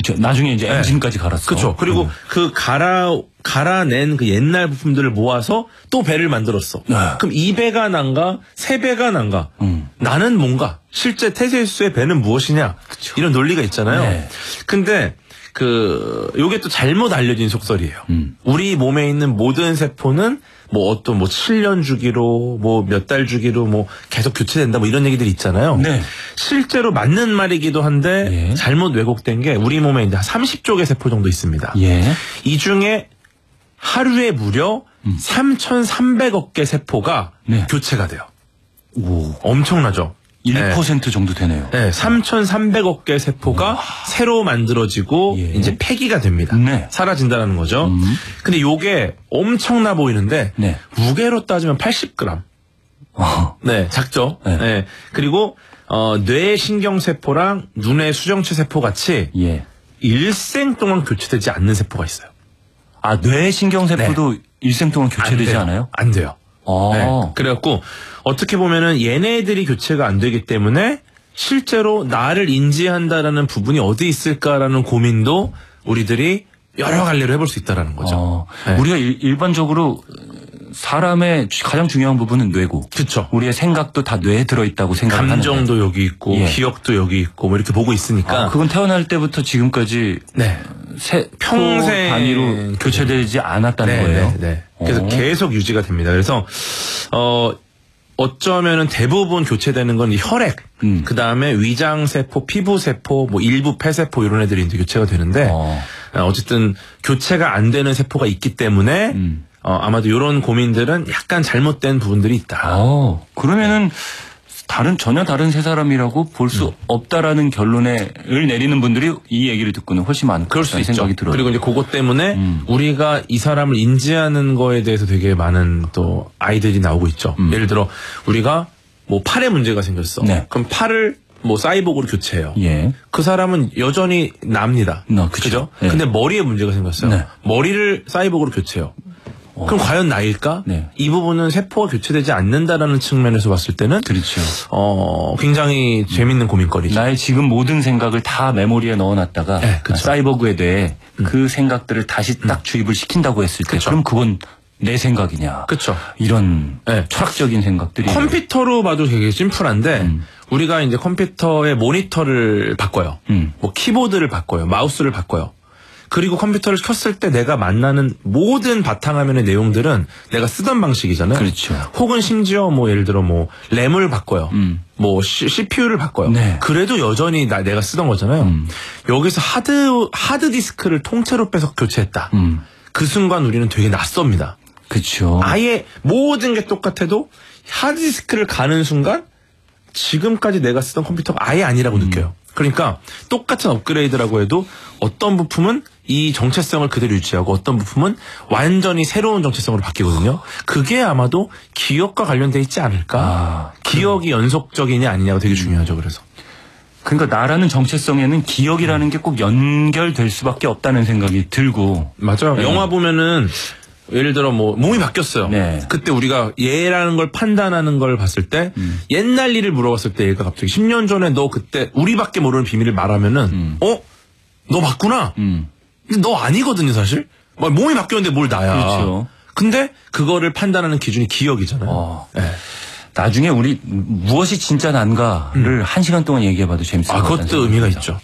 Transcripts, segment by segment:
나중에 이제 엔진까지 갈았어. 그렇죠. 그리고 그 갈아낸 그 옛날 부품들을 모아서 또 배를 만들었어. 그럼 2배가 난가 3배가 난가. 나는 뭔가 실제 테세우스의 배는 무엇이냐. 그쵸. 이런 논리가 있잖아요. 네. 근데 요게 또 잘못 알려진 속설이에요. 우리 몸에 있는 모든 세포는 뭐 7년 주기로 몇 달 주기로 계속 교체된다 이런 얘기들이 있잖아요. 네. 실제로 맞는 말이기도 한데 잘못 왜곡된 게 우리 몸에 이제 30조 개 세포 정도 있습니다. 이 중에 하루에 무려 3,300억 개 세포가 교체가 돼요. 오. 엄청나죠? 1% 정도 되네요. 네, 3,300억 개 세포가 새로 만들어지고 이제 폐기가 됩니다. 네. 사라진다는 거죠. 근데 요게 엄청나 보이는데 무게로 따지면 80g. 네, 작죠. 네. 그리고 뇌 신경세포랑 눈의 수정체 세포 같이 일생 동안 교체되지 않는 세포가 있어요. 아, 뇌 신경세포도 일생 동안 교체되지 않아요? 안 돼요. 네. 그래갖고 어떻게 보면은 얘네들이 교체가 안 되기 때문에 실제로 나를 인지한다라는 부분이 어디 있을까라는 고민도 우리들이 여러 갈래로 해볼 수 있다라는 거죠. 우리가 일반적으로 사람의 가장 중요한 부분은 뇌고, 그렇죠. 우리의 생각도 다 뇌에 들어있다고 생각하는데, 감정도 여기 있고, 기억도 여기 있고, 이렇게 보고 있으니까. 그건 태어날 때부터 지금까지 평생 단위로 교체되지 않았다는 거예요. 네. 그래서 계속 유지가 됩니다. 그래서 어쩌면은 대부분 교체되는 건 혈액, 그 다음에 위장세포, 피부세포, 일부 폐세포 이런 애들이 이제 교체가 되는데, 어쨌든 교체가 안 되는 세포가 있기 때문에 아마도 이런 고민들은 약간 잘못된 부분들이 있다. 그러면은 전혀 다른 세 사람이라고 볼 수 없다라는 결론을 내리는 분들이 이 얘기를 듣고는 훨씬 많을 그럴 수 있죠. 생각이 들어요. 그리고 이제 그것 때문에 우리가 이 사람을 인지하는 거에 대해서 되게 많은 또 아이들이 나오고 있죠. 예를 들어 우리가 팔에 문제가 생겼어. 그럼 팔을 사이보그로 교체해요. 그 사람은 여전히 납니다. 그죠? 근데 머리에 문제가 생겼어요. 머리를 사이보그로 교체해요. 그럼 과연 나일까? 이 부분은 세포가 교체되지 않는다라는 측면에서 봤을 때는 그렇죠. 굉장히 재밌는 고민거리죠. 나의 지금 모든 생각을 다 메모리에 넣어놨다가 사이버그에 대해 그 생각들을 다시 딱 주입을 시킨다고 했을 때 그럼 그건 내 생각이냐? 그렇죠. 이런 철학적인 생각들이 컴퓨터로 봐도 되게 심플한데 우리가 이제 컴퓨터의 모니터를 바꿔요. 키보드를 바꿔요. 마우스를 바꿔요. 그리고 컴퓨터를 켰을 때 내가 만나는 모든 바탕화면의 내용들은 내가 쓰던 방식이잖아요. 그렇죠. 혹은 심지어 예를 들어 램을 바꿔요. CPU를 바꿔요. 그래도 여전히 내가 쓰던 거잖아요. 여기서 하드 디스크를 통째로 빼서 교체했다. 그 순간 우리는 되게 낯섭니다. 그렇죠. 아예 모든 게 똑같아도 하드 디스크를 가는 순간 지금까지 내가 쓰던 컴퓨터가 아예 아니라고 느껴요. 그러니까 똑같은 업그레이드라고 해도 어떤 부품은 이 정체성을 그대로 유지하고 어떤 부품은 완전히 새로운 정체성으로 바뀌거든요. 그게 아마도 기억과 관련돼 있지 않을까? 기억이 연속적이냐 아니냐가 되게 중요하죠. 그래서. 그러니까 나라는 정체성에는 기억이라는 게 꼭 연결될 수밖에 없다는 생각이 들고. 맞아요. 영화 보면은 예를 들어 몸이 바뀌었어요. 그때 우리가 얘라는 걸 판단하는 걸 봤을 때 옛날 일을 물어봤을 때 얘가 갑자기 10년 전에 너 그때 우리밖에 모르는 비밀을 말하면은 너 맞구나. 근데 너 아니거든요, 사실. 몸이 바뀌었는데 뭘 나야. 그렇죠. 근데 그거를 판단하는 기준이 기억이잖아요. 나중에 우리 무엇이 진짜 난가를 1시간 동안 얘기해봐도 재밌을 것 같아요. 그것도 의미가 있죠.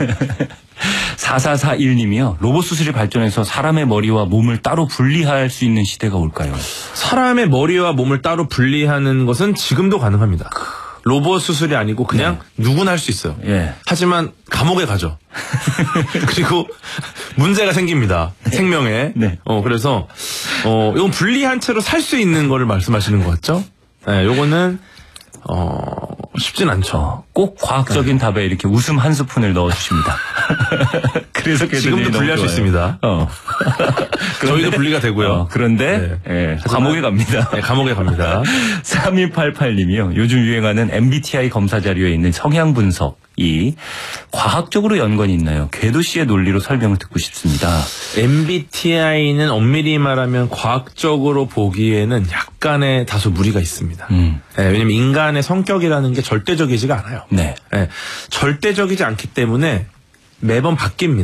4441님이요. 로봇 수술이 발전해서 사람의 머리와 몸을 따로 분리할 수 있는 시대가 올까요? 사람의 머리와 몸을 따로 분리하는 것은 지금도 가능합니다. 로봇 수술이 아니고 그냥 누구나 할 수 있어요. 하지만 감옥에 가죠. 그리고 문제가 생깁니다. 생명에. 그래서 이건 분리한 채로 살 수 있는 거를 말씀하시는 것 같죠? 요거는 쉽진 않죠. 꼭 과학적인 답에 이렇게 웃음 한 스푼을 넣어주십니다. 그래서 지금도 분리할 수 있습니다. 저희도 분리가 되고요. 그런데 감옥에 갑니다. 감옥에 갑니다. 3288님이요. 요즘 유행하는 MBTI 검사 자료에 있는 성향 분석이 과학적으로 연관이 있나요? 궤도 씨의 논리로 설명을 듣고 싶습니다. MBTI는 엄밀히 말하면 과학적으로 보기에는 약간의 다소 무리가 있습니다. 왜냐면 인간의 성격이라는 게 절대적이지가 않아요. 절대적이지 않기 때문에 매번 바뀝니다.